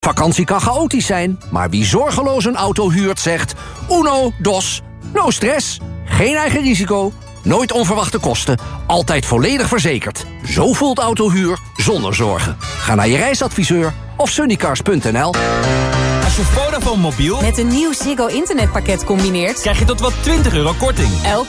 Vakantie kan chaotisch zijn, maar wie zorgeloos een auto huurt zegt... Uno, dos, no stress, geen eigen risico, nooit onverwachte kosten... altijd volledig verzekerd. Zo voelt autohuur zonder zorgen. Ga naar je reisadviseur of sunnycars.nl. Als je Vodafone mobiel met een nieuw Ziggo internetpakket combineert... krijg je tot wel €20 korting. Elk